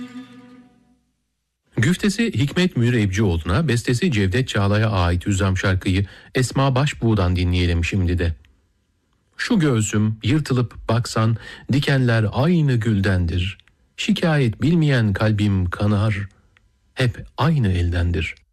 Güftesi Hikmet Mürebcioğlu'na, bestesi Cevdet Çağla'ya ait Hüzzam şarkıyı Esma Başbuğ'dan dinleyelim şimdi de. Şu göğsüm yırtılıp baksan, dikenler aynı güldendir. Şikayet bilmeyen kalbim kanar, hep aynı eldendir.